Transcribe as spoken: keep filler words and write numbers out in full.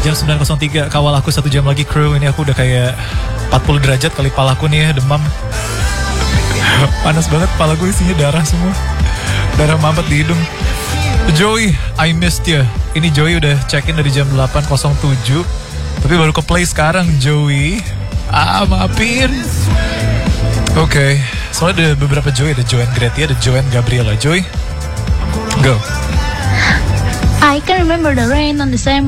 jam sembilan nol tiga. Kawal aku satu jam lagi kru. Ini aku udah kayak empat puluh derajat kali palaku nih ya, demam. Panas banget, palaku isinya darah semua. Darah mampet di hidung. Joey, I missed you. Ini Joey udah check-in dari jam delapan nol tujuh. Tapi baru ke play sekarang, Joey. Ah, maafin. Oke, okay. Soalnya ada beberapa Joey. Ada Joanne Greti, ada Joanne Gabriela. Joey, go. I can remember the rain on the same